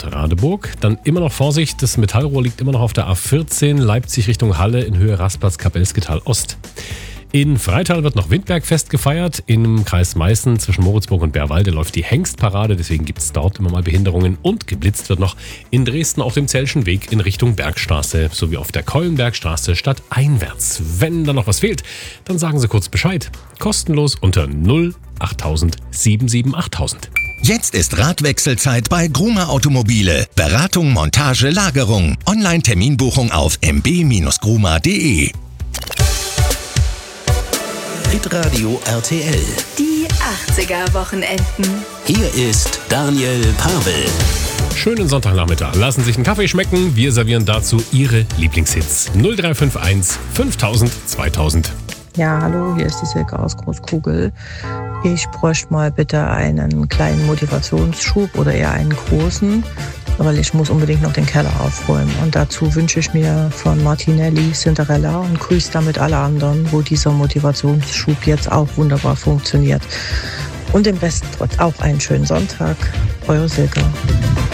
und Radeburg. Dann immer noch Vorsicht, das Metallrohr liegt immer noch auf der A14 Leipzig Richtung Halle in Höhe Rastplatz Kapellsktal Ost. In Freital wird noch Windbergfest gefeiert. Im Kreis Meißen zwischen Moritzburg und Bärwalde läuft die Hengstparade, deswegen gibt es dort immer mal Behinderungen. Und geblitzt wird noch in Dresden auf dem Zellschen Weg in Richtung Bergstraße sowie auf der Keulenbergstraße stadteinwärts. Wenn da noch was fehlt, dann sagen Sie kurz Bescheid. Kostenlos unter 08000 77 8000. Jetzt ist Radwechselzeit bei Grumer Automobile. Beratung, Montage, Lagerung. Online-Terminbuchung auf mb-grumer.de. Hitradio RTL. Die 80er-Wochenenden. Hier ist Daniel Pavel. Schönen Sonntagnachmittag. Lassen sich einen Kaffee schmecken. Wir servieren dazu Ihre Lieblingshits. 0351 5000 2000. Ja, hallo, hier ist die Silke aus Großkugel. Ich bräuchte mal bitte einen kleinen Motivationsschub oder eher einen großen, weil ich muss unbedingt noch den Keller aufräumen. Und dazu wünsche ich mir von Martinelli Cinderella und grüße damit alle anderen, wo dieser Motivationsschub jetzt auch wunderbar funktioniert. Und im besten Trotz auch einen schönen Sonntag. Eure Silke.